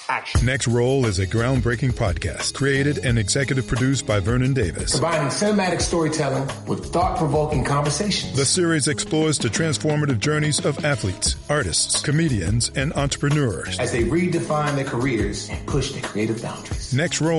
Action. Next Roll is a groundbreaking podcast created and executive produced by Vernon Davis. Combining cinematic storytelling with thought-provoking conversations. The series explores the transformative journeys of athletes, artists, comedians, and entrepreneurs as they redefine their careers and push their creative boundaries. Next Roll